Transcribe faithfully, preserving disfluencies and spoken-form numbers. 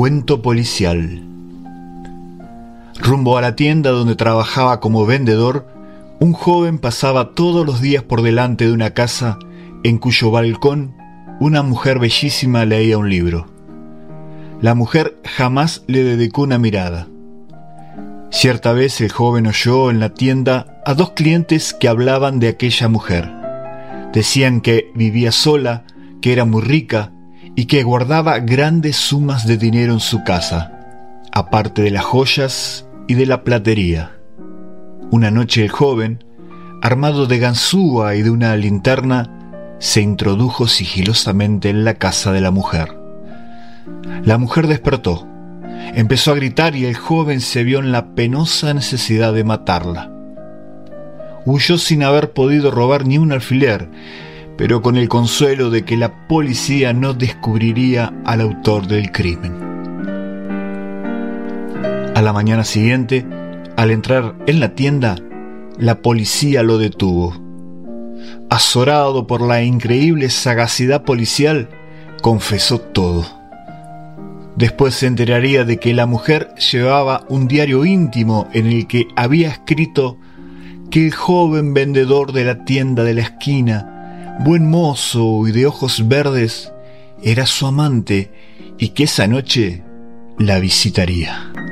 Cuento policial. Rumbo a la tienda donde trabajaba como vendedor, un joven pasaba todos los días por delante de una casa en cuyo balcón una mujer bellísima leía un libro. La mujer jamás le dedicó una mirada. Cierta vez el joven oyó en la tienda a dos clientes que hablaban de aquella mujer. Decían que vivía sola, que era muy rica y que guardaba grandes sumas de dinero en su casa, aparte de las joyas y de la platería. Una noche el joven, armado de ganzúa y de una linterna, se introdujo sigilosamente en la casa de la mujer. La mujer despertó, empezó a gritar y el joven se vio en la penosa necesidad de matarla. Huyó sin haber podido robar ni un alfiler, pero con el consuelo de que la policía no descubriría al autor del crimen. A la mañana siguiente, al entrar en la tienda, la policía lo detuvo. Azorado por la increíble sagacidad policial, confesó todo. Después se enteraría de que la mujer llevaba un diario íntimo en el que había escrito que el joven vendedor de la tienda de la esquina, buen mozo y de ojos verdes, era su amante y que esa noche la visitaría.